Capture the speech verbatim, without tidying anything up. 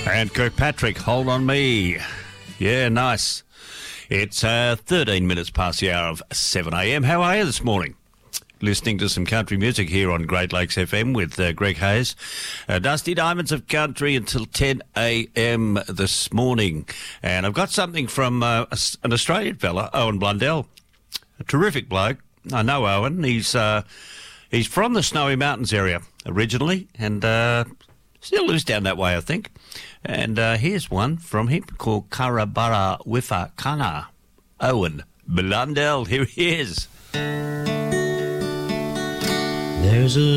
And Kirkpatrick, Hold On Me. Yeah, nice. It's uh, thirteen minutes past the hour of seven a.m. How are you this morning? Listening to some country music here on Great Lakes F M with uh, Greg Hayes. Uh, Dusty Diamonds of Country until ten a.m. this morning. And I've got something from uh, an Australian fella, Owen Blundell. A terrific bloke. I know Owen. He's uh, he's from the Snowy Mountains area originally and uh, still lives down that way, I think. And uh, here's one from him called Karabara Wifa Kana. Owen Blundell, here he is. There's a